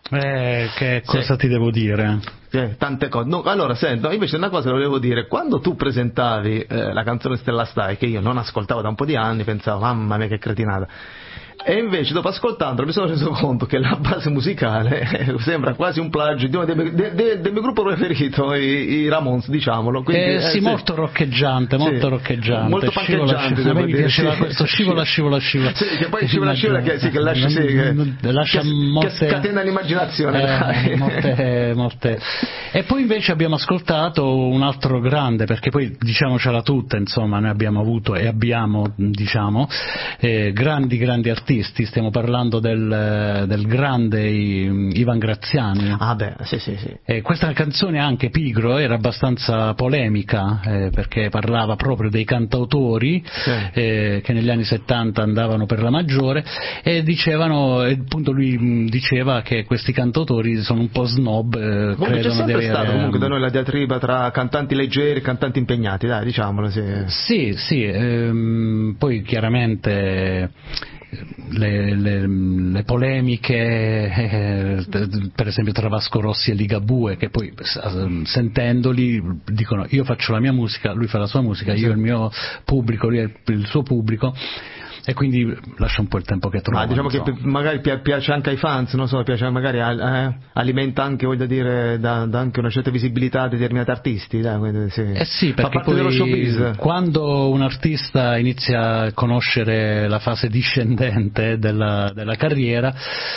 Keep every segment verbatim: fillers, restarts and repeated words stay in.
Eh, che cosa sì. ti devo dire? Eh, tante cose. No, allora, sento, invece una cosa volevo dire, quando tu presentavi eh, la canzone Stella Stai, che io non ascoltavo da un po' di anni, pensavo, mamma mia che cretinata, e invece dopo ascoltandolo mi sono reso conto che la base musicale sembra quasi un plagio di uno dei, de, de, del mio gruppo preferito, i, i Ramones, diciamolo. Quindi, eh, eh, sì, sì, molto roccheggiante, molto sì, roccheggiante, molto pancheggiante. A me mi piaceva sì, questo scivola, scivola, scivola. Sì, che poi scivola, scivola, che, sì, che lascia, sì, che, lascia che, molte, che scatena l'immaginazione. Eh, dai. molte, molte. E poi invece abbiamo ascoltato un altro grande, perché poi diciamocela tutta, insomma, noi abbiamo avuto e abbiamo, diciamo, eh, grandi, grandi artisti, stiamo parlando Del, del grande Ivan Graziani. Ah beh, sì, sì, sì. E questa canzone anche Pigro era abbastanza polemica eh, perché parlava proprio dei cantautori sì. eh, che negli anni settanta andavano per la maggiore e dicevano, e appunto lui diceva che questi cantautori sono un po' snob. Eh, comunque c'è sempre avere, stato comunque da noi la diatriba tra cantanti leggeri e cantanti impegnati, dai, diciamolo. Sì, sì, sì ehm, poi chiaramente Le, le, le polemiche eh, per esempio tra Vasco Rossi e Ligabue, che poi sentendoli dicono io faccio la mia musica, lui fa la sua musica, io il mio pubblico, lui il suo pubblico, e quindi lascia un po' il tempo che trova. Ma diciamo che magari piace anche ai fans, non so, piace magari eh, alimenta anche, voglio dire, da, da anche una certa visibilità a determinati artisti, dai, quindi, sì. Eh sì, perché poi quando un artista inizia a conoscere la fase discendente della, della carriera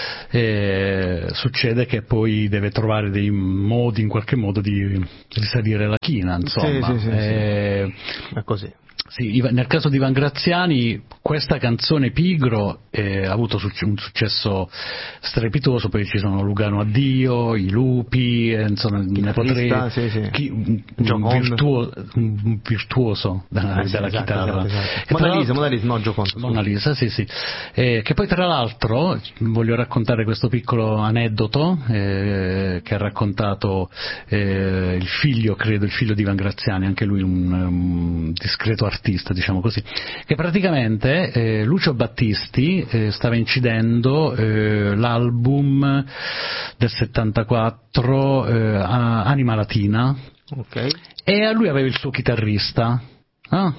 eh, succede che poi deve trovare dei modi, in qualche modo, di risalire la china, insomma. Sì, sì, sì, eh, sì. È così. Sì, nel caso di Ivan Graziani questa canzone Pigro eh, ha avuto un successo strepitoso, poi ci sono Lugano Addio, I Lupi, eh, insomma ne potrei sì, sì. Chi, un, un, virtuo, un virtuoso della, sì, della esatto, chitarra. esatto, esatto. Mona Lisa, Mona Lisa, no Giocondo. Mona Lisa, sì, sì. Eh, che poi tra l'altro voglio raccontare questo piccolo aneddoto eh, che ha raccontato eh, il figlio, credo, il figlio di Ivan Graziani, anche lui un, un discreto artista, diciamo così, che praticamente eh, Lucio Battisti eh, stava incidendo eh, l'album del settantaquattro eh, Anima Latina, okay. E a lui aveva il suo chitarrista. Ah,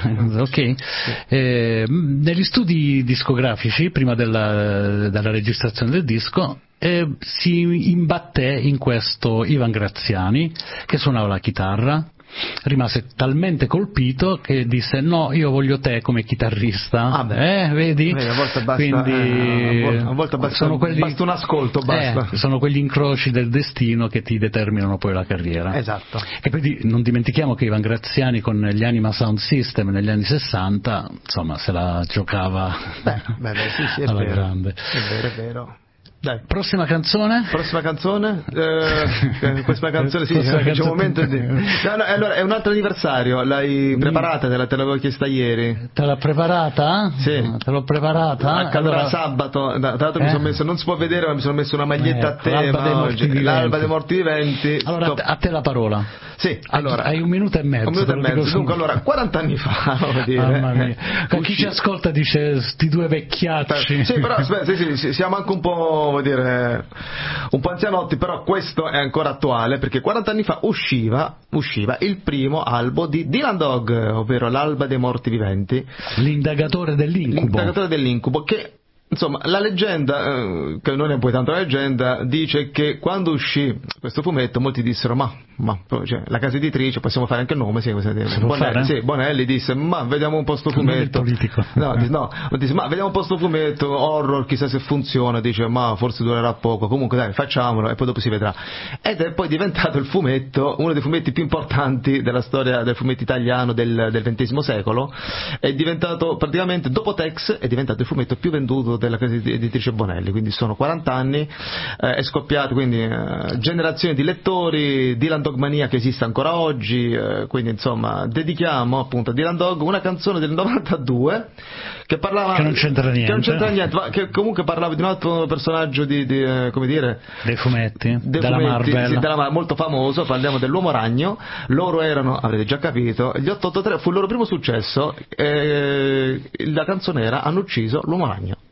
ok. Eh, negli studi discografici, prima della, della registrazione del disco, eh, si imbatté in questo Ivan Graziani che suonava la chitarra. Rimase talmente colpito che disse no, io voglio te come chitarrista. Ah beh. Eh, vedi? Vedi, a volte basta, Quindi eh, a volte basta, sono quelli, basta un ascolto, basta. Eh, sono quegli incroci del destino che ti determinano poi la carriera. Esatto. E poi non dimentichiamo che Ivan Graziani con gli Anima Sound System negli anni sessanta, insomma, se la giocava beh, beh, beh, sì, sì, è alla vero. grande. È vero, è vero. Dai. Prossima canzone? Prossima canzone? Eh, questa canzone, sì, c'è un momento di... no, no, allora, è un altro anniversario, l'hai preparata? Te, la, te l'avevo chiesta ieri. Te l'ha preparata? Sì. Te l'ho preparata? Accadrà allora... sabato, tra l'altro eh? mi sono messo, non si può vedere, ma mi sono messo una maglietta eh, a tema l'alba dei morti viventi. L'alba dei morti viventi. Allora, Stop. a te la parola. Sì, allora. Hai un minuto e mezzo. Un minuto e mezzo. Dunque, allora, quaranta anni fa, voglio dire. Mamma mia. Usci... Chi ci ascolta dice, sti due vecchiacci. Sì, però, aspetta, sì, sì, siamo anche un po', vuol dire, un po' anzianotti, però questo è ancora attuale, perché quaranta anni fa usciva, usciva il primo albo di Dylan Dog, ovvero l'alba dei morti viventi. L'indagatore dell'incubo. L'indagatore dell'incubo, che... Insomma, la leggenda, eh, che non è poi tanto la leggenda, dice che quando uscì questo fumetto molti dissero ma, ma cioè, la casa editrice, possiamo fare anche il nome, sì, Bonelli, sì, Bonelli disse ma vediamo un po' sto fumetto. Politico. No, dice, no, disse ma vediamo un po' sto fumetto, horror, chissà se funziona, dice ma forse durerà poco, comunque dai facciamolo e poi dopo si vedrà. Ed è poi diventato il fumetto, uno dei fumetti più importanti della storia del fumetto italiano del, del ventesimo secolo, è diventato praticamente, dopo Tex, è diventato il fumetto più venduto della casa editrice Bonelli, quindi sono quaranta anni, eh, è scoppiato quindi eh, generazioni di lettori, Dylan Dogmania che esiste ancora oggi, eh, quindi insomma dedichiamo appunto a Dylan Dog una canzone del novantadue che parlava che non c'entra niente, che, non c'entra niente ma che comunque parlava di un altro personaggio di, di eh, come dire dei fumetti, dei della fumetti, Marvel, sì, della, molto famoso, parliamo dell'Uomo Ragno. Loro erano, avrete già capito, gli otto otto tre fu il loro primo successo, eh, la canzone era Hanno ucciso l'Uomo Ragno.